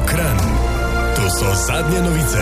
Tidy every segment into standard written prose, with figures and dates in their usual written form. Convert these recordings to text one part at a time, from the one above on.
Kranj. To so zadnje novice.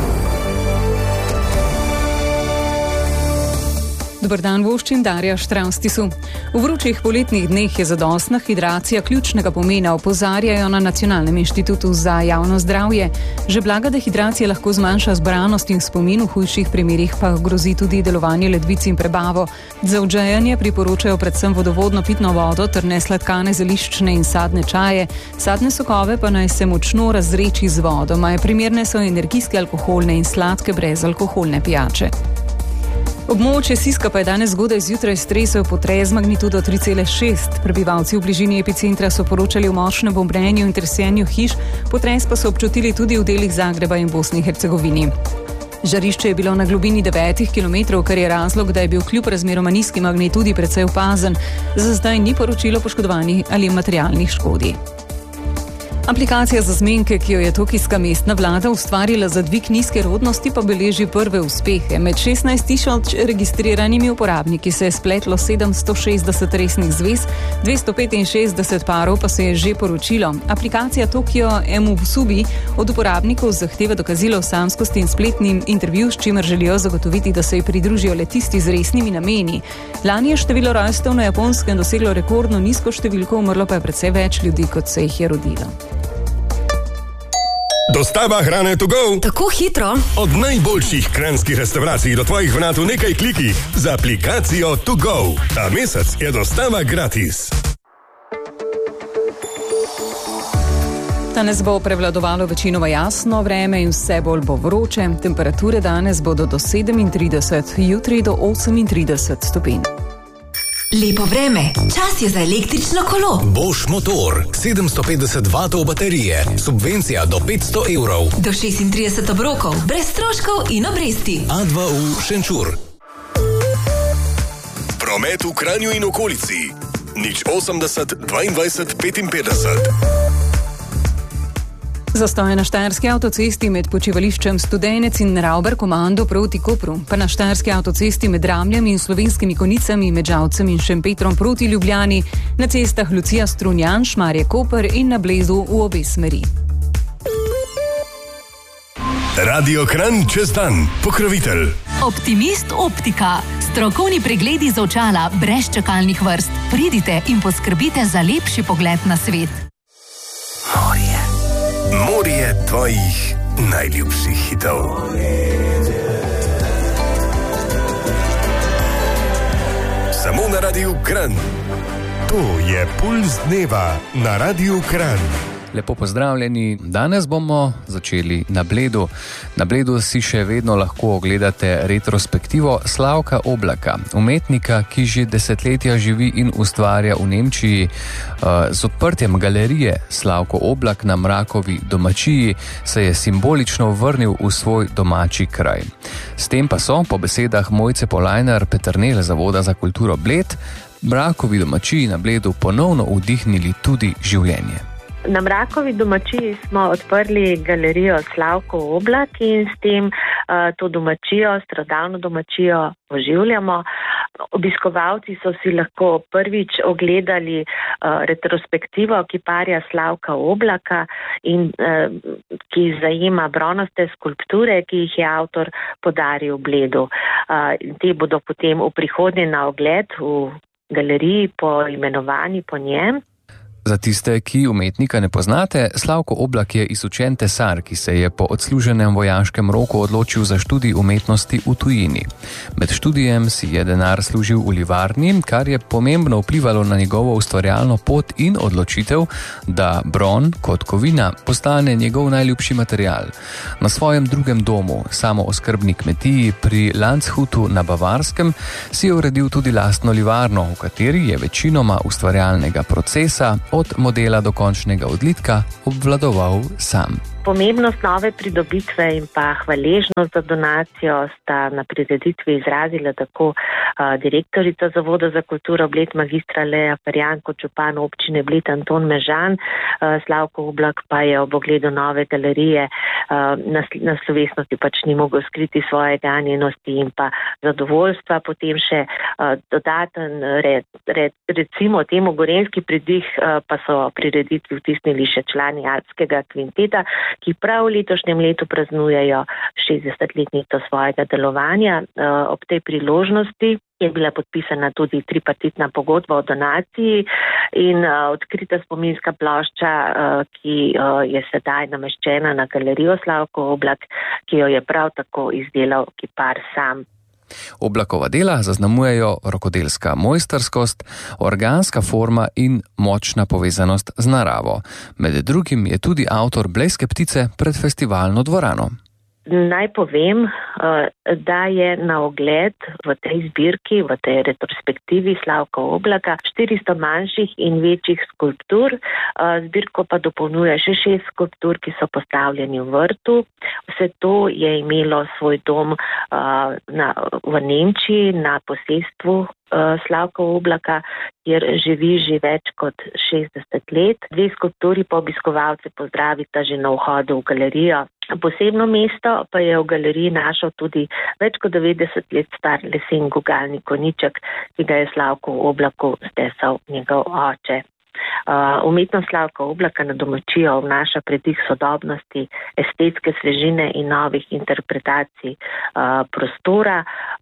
Dobar dan, voščim Darja Štravstisu. V vročih poletnih dneh je zadostna hidracija ključnega pomena, opozarjajo na Nacionalnem inštitutu za javno zdravje. Že blaga dehidracija lahko zmanjša zbranost in spomin, v hujših primerih pa grozi tudi delovanje ledvic in prebavo. Za odžejanje priporočajo predvsem vodovodno pitno vodo ter nesladkane zeliščne in sadne čaje. Sadne sokove pa naj se močno razreči z vodom, a primerne so energijske, alkoholne in sladke brezalkoholne pijače. Območje Siska pa je danes zgodaj zjutraj stresel potres z magnitudo 3,6. Prebivalci v bližini epicentra so poročali o močnem bombrenju in tresenju hiš, potres pa so občutili tudi v delih Zagreba in Bosni in Hercegovini. Žarišče je bilo na globini 9 km, kar je razlog, da je bil kljub razmeroma nizki magnitudi precej opazen. Za zdaj ni poročilo poškodovanih ali materialnih škodi. Aplikacija za zmenke, ki jo je tokijska mestna vlada ustvarila za dvig nizke rodnosti, pa beleži prve uspehe. Med 16.000 registriranimi uporabniki se je spletlo 760 resnih zvez, 265 parov pa se je že poročilo. Aplikacija Tokio Emusubi od uporabnikov zahteva dokazilo o samskosti in spletnim intervju, s čimer želijo zagotoviti, da se ji pridružijo le tisti z resnimi nameni. Lani je število rojstev na Japonskem doseglo rekordno nizko številko, umrlo pa je precej več ljudi, kot se jih je rodilo. Dostava hrane to go. Tako hitro. Od najboljših kranjskih restavracij do tvojih vrat v nekaj klikih z aplikacijo To Go. Ta mesec je dostava gratis. Danes bo prevladovalo večinoma jasno vreme in vse bolj bo vroče. Temperature danes bodo do 37, jutri do 38 stopinj. Lepo vreme, čas je za električno kolo. Bosch motor, 750 W baterije, subvencija do 500 evrov. Do 36 obrokov, brez stroškov in obresti. A2U Šenčur. Promet v Kranju in okolici. 080 22 55. Zastoj na štajerski avtocesti med počivališčem Studenec in Ravber komando proti Kopru, pa na štajerski avtocesti med Ramljem in Slovenskimi Konicami, med Žalcem in Šempetrom proti Ljubljani, na cestah Lucija Strunjan, Šmarje Koper in na Bledu v obe smeri. Radio Kranj čez dan, pokrovitelj. Optimist Optika. Strokovni pregledi z očala brez čakalnih vrst. Pridite in poskrbite za lepši pogled na svet. Morje tvojih najljubših hitov. Samo na Radiu Kranj. To je Puls dneva na Radiu Kranj. Lepo pozdravljeni. Danes bomo začeli na Bledu. Na Bledu si še vedno lahko ogledate retrospektivo Slavka Oblaka, umetnika, ki že desetletja živi in ustvarja v Nemčiji. Z odprtjem galerije Slavko Oblak na Mrakovi domačiji se je simbolično vrnil v svoj domači kraj. S tem pa so, po besedah Mojce Polajnar Peternel Zavoda za kulturo Bled, Mrakovi domačiji na Bledu ponovno vdihnili tudi življenje. Na Mrakovi domačiji smo odprli galerijo Slavko Oblak in s tem to domačijo, starodavno domačijo oživljamo. Obiskovalci so si lahko prvič ogledali retrospektivo kiparja Slavka Oblaka, in ki zajema bronaste skulpture, ki jih je avtor podaril Bledu. Te bodo potem v prihodnje na ogled v galeriji poimenovani po njem. Za tiste, ki umetnika ne poznate, Slavko Oblak je izučen tesar, ki se je po odsluženem vojaškem roku odločil za študij umetnosti v tujini. Med študijem si je denar služil v livarni, kar je pomembno vplivalo na njegovo ustvarjalno pot in odločitev, da bron kot kovina postane njegov najljubši material. Na svojem drugem domu, samooskrbni kmetiji pri Landshutu na Bavarskem, si je uredil tudi lastno livarno, v kateri je večinoma ustvarjalnega procesa od modela do končnega odlitka obvladoval sam. Pomembnost nove pridobitve in pa hvaležnost za donacijo sta na prireditvi izrazila tako direktorica Zavoda za kulturo Bled magistra Leja Ferjan kot župan občine Bled Anton Mežan. Slavko Oblak pa je ob ogledu nove galerije na slovesnosti pač ni mogel skriti svoje ganjenosti in pa zadovoljstva. Potem še dodaten recimo temu gorenjski pridih pa so prireditvi vtisnili še člani Alpskega kvinteta, ki prav v letošnjem letu praznujejo 60-letnico svojega delovanja. Ob tej priložnosti je bila podpisana tudi tripartitna pogodba o donaciji in odkrita spominska plošča, ki je sedaj nameščena na galerijo Slavko Oblak, ki jo je prav tako izdelal kipar sam. Oblakova dela zaznamujejo rokodelska mojsterskost, organska forma in močna povezanost z naravo. Med drugim je tudi avtor Blejske ptice pred festivalno dvorano. Naj povem, da je na ogled v tej zbirki, v tej retrospektivi Slavka Oblaka 400 manjših in večjih skulptur. Zbirko pa dopolnjuje še 6 skulptur, ki so postavljeni v vrtu. Vse to je imelo svoj dom v Nemčiji na posestvu Slavka Oblaka, kjer živi že več kot 60 let. 2 skulpturi pa obiskovalce pozdravita že na vhodu v galerijo. Posebno mesto pa je v galeriji našel tudi več kot 90 let star lesen gugalni konjiček, ki ga je Slavku Oblaku stesal njegov oče. Umetnost Slavka Oblaka na domačijo vnaša predih sodobnosti, estetske svežine in novih interpretacij prostora.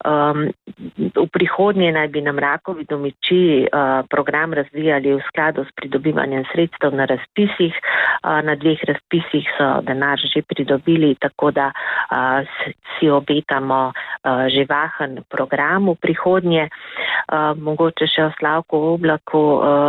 V prihodnje naj bi na Mrakovi domačiji program razvijali v skladu s pridobivanjem sredstev na razpisih. Na 2 razpisih so denar že pridobili, tako da si obetamo živahen program v prihodnje. Mogoče še o Slavku Oblaku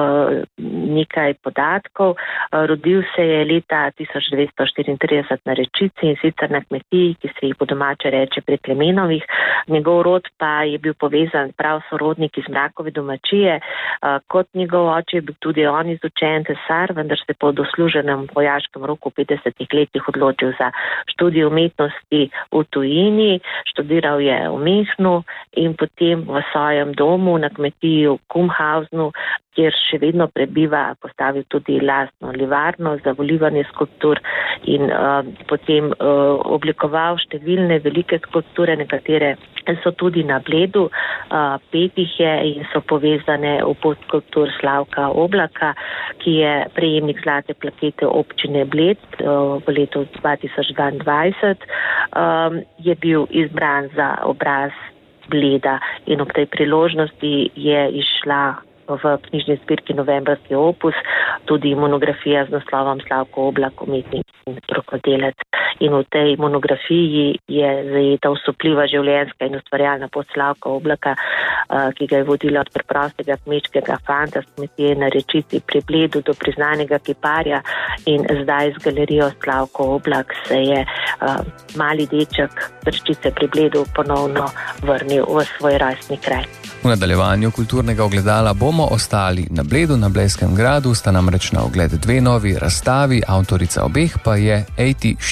nekaj podatkov. Rodil se je leta 1934 na Rečici in sicer na kmetiji, ki se jih po domače reče pri Klemenovih. Njegov rod pa je bil povezan prav sorodnik iz Mrakove domačije. Kot njegov oče je bil tudi on izučen tesar, vendar se po dosluženem vojaškem roku v 50 letih odločil za študij umetnosti v tujini. Študiral je v Münchnu in potem v svojem domu na kmetiji v Kumhausnu, kjer še vedno prebiva, postavil tudi lastno livarno za volivanje skulptur in potem oblikoval številne velike skulpture, nekatere so tudi na Bledu, 5 jih je in so povezane v podskulptur Slavka Oblaka, ki je prejemnik zlate plakete občine Bled v letu 2022, je bil izbran za obraz Bleda in ob tej priložnosti je išla v knjižni zbirki Novembrski opus tudi monografija z naslovom Slavko Oblak, umetnik in rokodelec. In v tej monografiji je zajeta osupljiva življenjska in ustvarjalna pot Slavka Oblaka, ki ga je vodila od preprostega kmečkega fanta s kmetije na Rečici pri Bledu do priznanega kiparja in zdaj z galerijo Slavko Oblak se je mali deček z Rečice pri Bledu ponovno vrnil v svoj rojstni kraj. V nadaljevanju kulturnega ogledala bomo ostali na Bledu, na Blejskem gradu, sta namreč na ogled 2 novi razstavi, avtorica obeh pa je A.T.